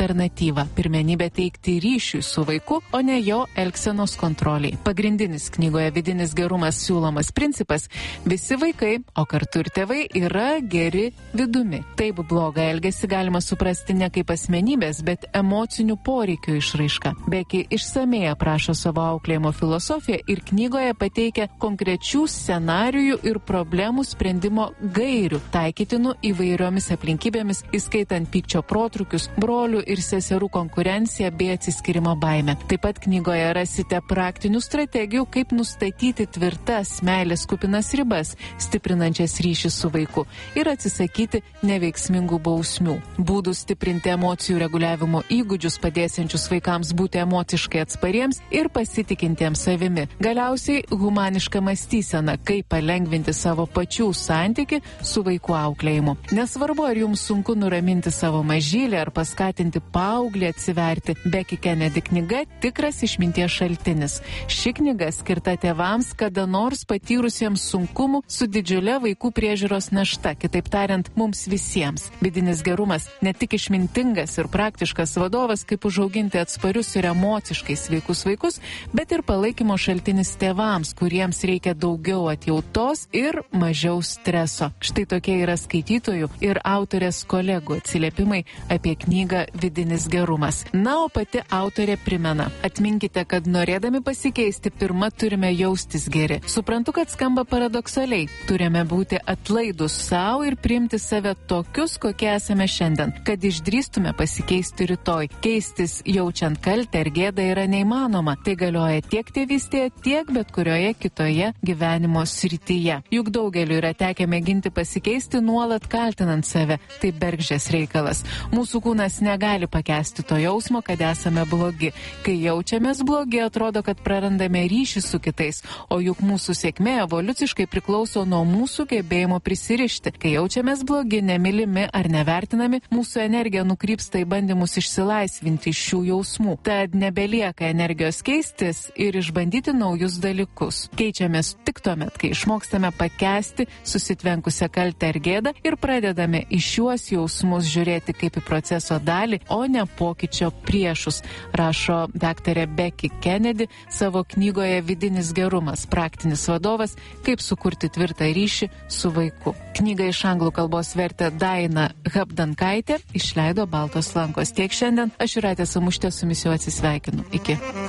alternatyvą – pirmenybę teikti ryšiui su vaiku, o ne jo elgsenos kontroliai. Pagrindinis knygoje Vidinis gerumas siūlomas principas – visi vaikai, o kartu ir tėvai, yra geri vidumi. Taip blogą elgesį galima suprasti ne kaip asmenybės, bet emocinių poreikių išraiška. Beki išsamei aprašo savo auklėjimo filosofiją ir knygoje pateikia konkrečių scenarijų ir problemų sprendimo gairių, taikytinų įvairiomis aplinkybėmis, įskaitant pykčio protrukius, brolių ir seserų konkurenciją bei atsiskyrimo baimę. Taip pat knygoje rasite praktinių strategijų, kaip nustatyti tvirtas meilės kupinas ribas, stiprinančias ryšį su vaiku ir atsisakyti neveiksmingų bausmių. Būdų stiprinti emocijų reguliavimo įgūdžius, padėsiančius vaikams būti emociškai atspariems ir pasitikintiems savimi. Galiausiai humaniška mąstysena, kaip palengvinti savo pačių santyki su vaikų auklėjimu. Nesvarbu, ar jums sunku nuraminti savo mažylį ar paskatinti paauglį atsiverti, Beki Kennedy knyga tikras išminties šaltinis. Ši knyga skirta tėvams, kada nors patyrusiems sunkumų su didžiulė vaikų priežiūros našta, kitaip tariant, mums visiems. Vidinis gerumas ne tik išmintingas ir praktiškas vadovas, kaip užauginti atsparius ir emociškai sveikus vaikus, bet ir palaikymo šaltinis tėvams, kuriems reikia daugiau atjautos ir mažiau streso. Štai tokie yra skaitytojų ir autorės kolegų atsiliepimai apie knygą Vidinis gerumas. Na, o pati autorė primena: atminkite, kad norėdami pasikeisti, pirma turime jaustis geri. Suprantu, kad skamba paradoksaliai. Turime būti atlaidus savo ir priimti save tokius, kokie esame šiandien, kad išdrįstume pasikeisti rytoj. Keistis jaučiant kaltę ir gėdą yra neįmanoma. Tai galioja tiek tėvystėje, tiek bet kurioje kitoje gyvenimo srityje. Juk daugeliu yra tekę mėginti pasikeisti nuolat kaltinant save. Tai bergždžias reikalas. Mūsų kūnas negali pakęsti to jausmo, kad esame blogi. Kai jaučiamės blogi, atrodo, kad prarandame ryšį su kitais, o juk mūsų sėkmė evoliuciškai priklauso nuo mūsų gebėjimo prisirišti. Kai jaučiamės blogi, nemylimi ar nevertinami, mūsų energija nukrypsta į bandymus išsilaisvinti iš šių jausmų. Tad nebelieka energijos keistis ir išbandyti naujus dalykus. Keičiamės tik tuomet, kai išmokstame pakęsti susitvenkusią kaltę ir gėdą ir pradedame į šiuos jausmus žiūrėti kaip į proceso dalį, o ne pokyčio priešus, rašo daktarė Beki Kennedy savo knygoje Vidinis gerumas, praktinis vadovas, kaip sukurti tvirtą ryšį su vaiku. Knygą iš anglų kalbos vertė Daina Habdankaitė, išleido Baltos lankos. Tiek šiandien, aš Jūratė Samušytė su jumis jau atsisveikinu. Iki.